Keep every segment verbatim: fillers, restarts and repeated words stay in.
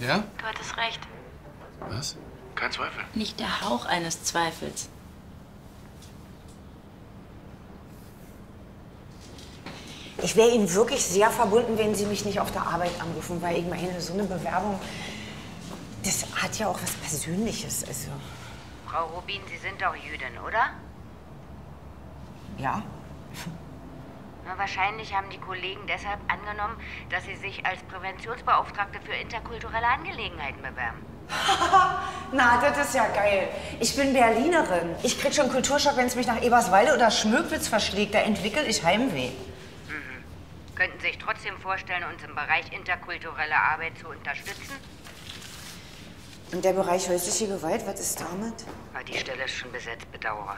Ja? Du hattest recht. Was? Kein Zweifel. Nicht der Hauch eines Zweifels. Ich wäre Ihnen wirklich sehr verbunden, wenn Sie mich nicht auf der Arbeit anrufen, weil ich meine, so eine Bewerbung, das hat ja auch was Persönliches. Also. Frau Rubin, Sie sind doch Jüdin, oder? Ja. Na, wahrscheinlich haben die Kollegen deshalb angenommen, dass Sie sich als Präventionsbeauftragte für interkulturelle Angelegenheiten bewerben. Na, das ist ja geil. Ich bin Berlinerin. Ich krieg schon Kulturschock, wenn es mich nach Eberswalde oder Schmöckwitz verschlägt. Da entwickle ich Heimweh. Mhm. Könnten Sie sich trotzdem vorstellen, uns im Bereich interkulturelle Arbeit zu unterstützen? Und der Bereich häusliche Gewalt, was ist damit? Na, die Stelle ist schon besetzt, bedauere.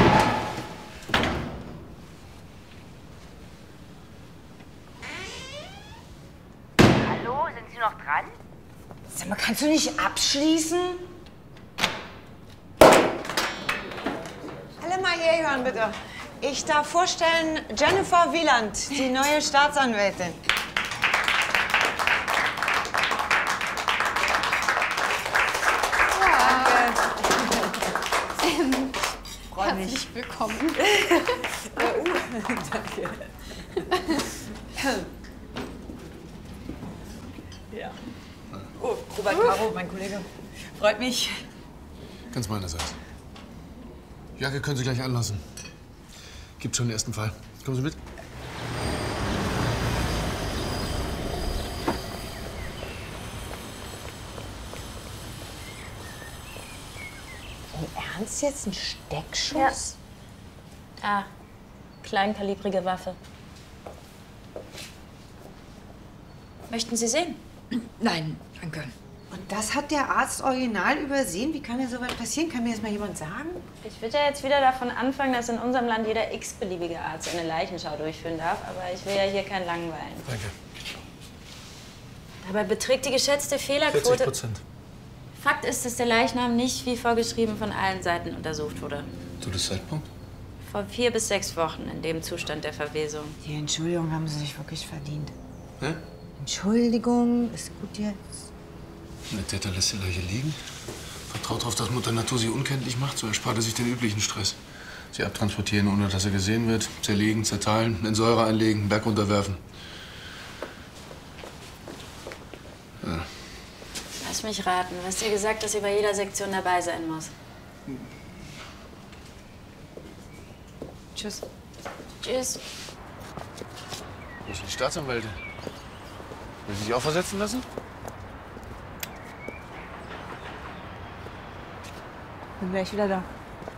Hallo, sind Sie noch dran? Sag mal, kannst du nicht abschließen? Alle mal hier hören, bitte. Ich darf vorstellen Jennifer Wieland, die neue Staatsanwältin. Herzlich willkommen. Danke. Ja. Oh, Robert Caro, mein Kollege. Freut mich. Ganz meinerseits. Jacke können Sie gleich anlassen. Gibt schon den ersten Fall. Kommen Sie mit. Im Ernst jetzt ein Steckschuss? Ja. Ah, kleinkalibrige Waffe. Möchten Sie sehen? Nein, danke. Und das hat der Arzt original übersehen? Wie kann denn so was passieren? Kann mir das mal jemand sagen? Ich würde ja jetzt wieder davon anfangen, dass in unserem Land jeder x-beliebige Arzt eine Leichenschau durchführen darf. Aber ich will ja hier kein Langweilen. Danke. Dabei beträgt die geschätzte Fehlerquote... vierzig Prozent. Fakt ist, dass der Leichnam nicht wie vorgeschrieben von allen Seiten untersucht wurde. Todeszeitpunkt? Vor vier bis sechs Wochen in dem Zustand der Verwesung. Die Entschuldigung haben Sie sich wirklich verdient. Hä? Entschuldigung, ist gut jetzt. Der Täter lässt die Leiche liegen. Vertraut darauf, dass Mutter Natur sie unkenntlich macht, so erspart er sich den üblichen Stress. Sie abtransportieren, ohne dass er gesehen wird. Zerlegen, zerteilen, in Säure einlegen, Berg runterwerfen. Ja. Lass mich raten. Du hast dir gesagt, dass sie bei jeder Sektion dabei sein muss. Tschüss. Tschüss. Wo ist die Staatsanwältin? Will sie sich auch versetzen lassen? Bin gleich wieder da.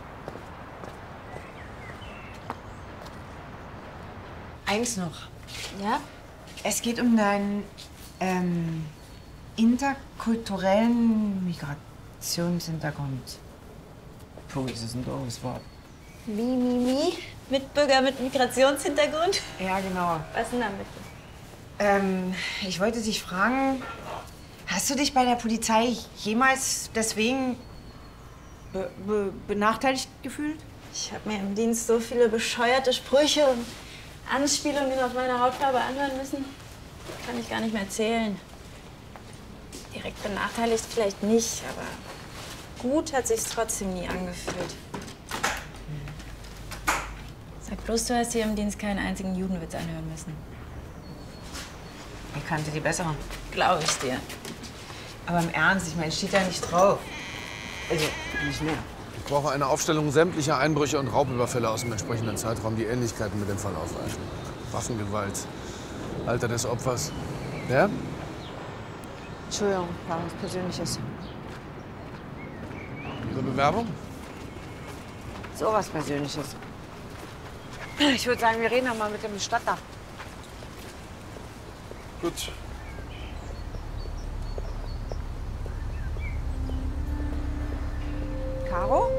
Eins noch. Ja? Es geht um deinen ähm, interkulturellen Migrationshintergrund. Puh, das ist ein doofes Wort. Mi, mi, mi. Mitbürger mit Migrationshintergrund? Ja, genau. Was denn damit? Ähm, ich wollte dich fragen, hast du dich bei der Polizei jemals deswegen be be benachteiligt gefühlt? Ich habe mir im Dienst so viele bescheuerte Sprüche und Anspielungen auf meine Hautfarbe anhören müssen. Kann ich gar nicht mehr zählen. Direkt benachteiligt vielleicht nicht, aber gut hat sich's trotzdem nie angefühlt. Sag bloß, du hast hier im Dienst keinen einzigen Judenwitz anhören müssen. Ich kannte die besseren. Glaube ich dir. Aber im Ernst, ich meine, steht da nicht drauf. Also, nicht mehr. Ich brauche eine Aufstellung sämtlicher Einbrüche und Raubüberfälle aus dem entsprechenden Zeitraum, die Ähnlichkeiten mit dem Fall aufweisen. Waffengewalt, Alter des Opfers. Ja? Entschuldigung, war was Persönliches. Ihre Bewerbung? So was Persönliches. Ich würde sagen, wir reden noch mal mit dem Bestatter. Gut. Caro?